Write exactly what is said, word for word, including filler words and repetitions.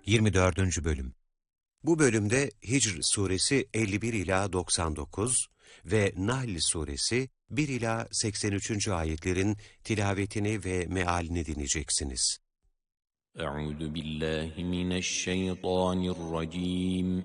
yirmi dördüncü Bölüm. Bu bölümde Hicr suresi elli bir ila doksan dokuz ve Nahl suresi bir ila seksen üçüncü ayetlerin tilavetini ve mealini dinleyeceksiniz. Euzu billahi mineşşeytanirracim.